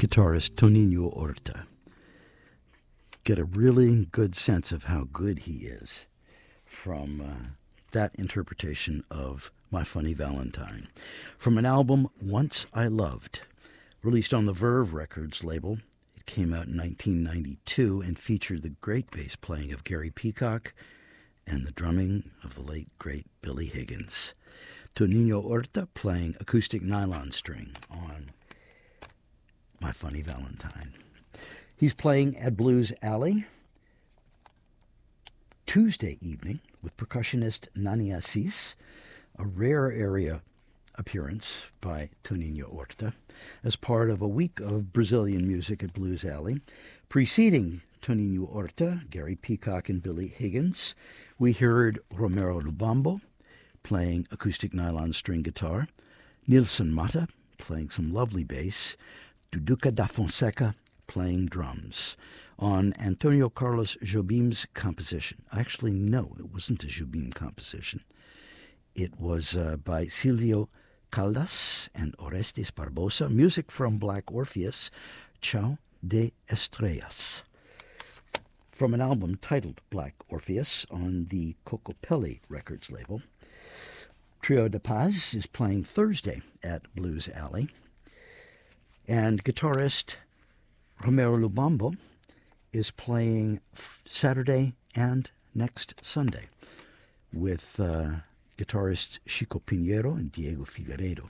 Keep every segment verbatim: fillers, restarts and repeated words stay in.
guitarist Toninho Horta. Get a really good sense of how good he is from uh, that interpretation of My Funny Valentine. From an album, Once I Loved, released on the Verve Records label. It came out in nineteen ninety-two and featured the great bass playing of Gary Peacock and the drumming of the late, great Billy Higgins. Toninho Horta playing acoustic nylon string on My Funny Valentine. He's playing at Blues Alley Tuesday evening with percussionist Nani Assis, a rare area appearance by Toninho Horta as part of a week of Brazilian music at Blues Alley. Preceding Toninho Horta, Gary Peacock and Billy Higgins, we heard Romero Lubambo playing acoustic nylon string guitar, Nilson Mata playing some lovely bass, Duduca da Fonseca playing drums on Antonio Carlos Jobim's composition. Actually, no, it wasn't a Jobim composition. It was uh, by Silvio Caldas and Orestes Barbosa, music from Black Orpheus, Chao de Estrellas. From an album titled Black Orpheus on the Cocopelli Records label. Trio de Paz is playing Thursday at Blues Alley. And guitarist Romero Lubambo is playing Saturday and next Sunday with uh, guitarists Chico Pinheiro and Diego Figueiredo.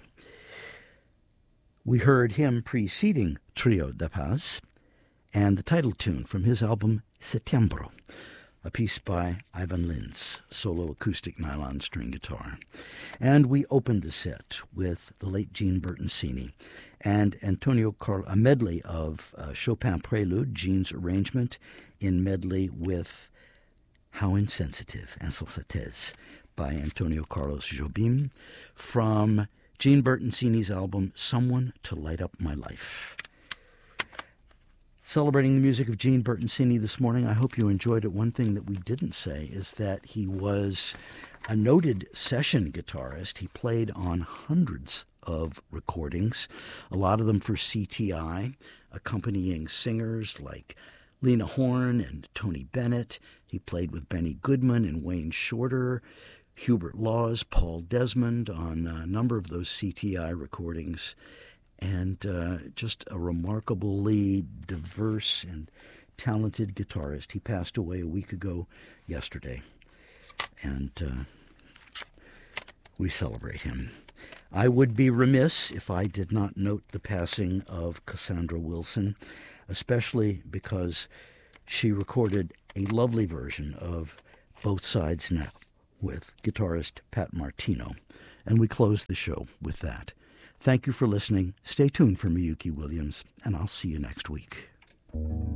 We heard him preceding Trio de Paz and the title tune from his album Setembro, a piece by Ivan Lins, solo acoustic nylon string guitar. And we opened the set with the late Gene Bertoncini and Antonio Carl, a medley of uh, Chopin Prelude, Gene's arrangement, in medley with How Insensitive, Insensatez, by Antonio Carlos Jobim, from Gene Bertoncini's album Someone to Light Up My Life. Celebrating the music of Gene Bertoncini this morning, I hope you enjoyed it. One thing that we didn't say is that he was a noted session guitarist. He played on hundreds of recordings, a lot of them for C T I, accompanying singers like Lena Horne and Tony Bennett. He played with Benny Goodman and Wayne Shorter, Hubert Laws, Paul Desmond on a number of those C T I recordings. And uh, just a remarkably diverse and talented guitarist. He passed away a week ago yesterday, and uh, we celebrate him. I would be remiss if I did not note the passing of Cassandra Wilson, especially because she recorded a lovely version of Both Sides Now with guitarist Pat Martino, and we close the show with that. Thank you for listening. Stay tuned for Miyuki Williams, and I'll see you next week.